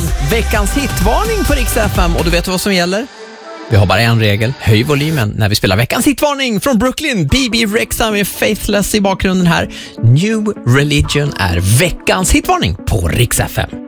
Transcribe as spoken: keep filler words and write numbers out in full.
Veckans hitvarning på Rix F M. Och du vet vad som gäller? Vi har bara en regel. Höj volymen när vi spelar veckans hitvarning från Brooklyn. B B Rexha med Faithless i bakgrunden här. New Religion är veckans hitvarning på Rix F M.